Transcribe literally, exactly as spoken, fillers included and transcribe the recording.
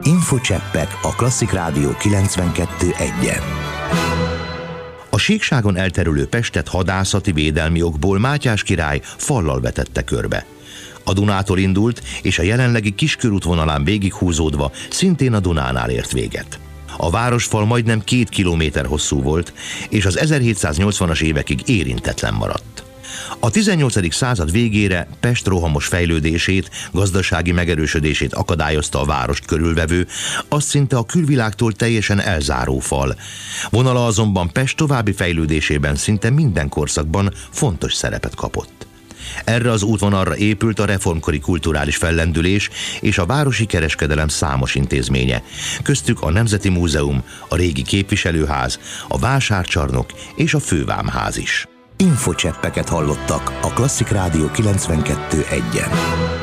Infocseppek a Klasszik Rádió kilencvenkettő egyen. A síkságon elterülő Pestet hadászati védelmi okból Mátyás király fallal vetette körbe. A Dunától indult, és a jelenlegi Kiskörút vonalán végighúzódva szintén a Dunánál ért véget. A városfal majdnem két kilométer hosszú volt, és az ezerhétszáznyolcvanas évekig érintetlen maradt. A tizennyolcadik század végére Pest rohamos fejlődését, gazdasági megerősödését akadályozta a várost körülvevő, azt szinte a külvilágtól teljesen elzáró fal. Vonala azonban Pest további fejlődésében szinte minden korszakban fontos szerepet kapott. Erre az útvonalra épült a reformkori kulturális fellendülés és a városi kereskedelem számos intézménye, köztük a Nemzeti Múzeum, a régi képviselőház, a vásárcsarnok és a fővámház is. Infocseppeket hallottak a Klasszik Rádió kilencvenkettő egyen.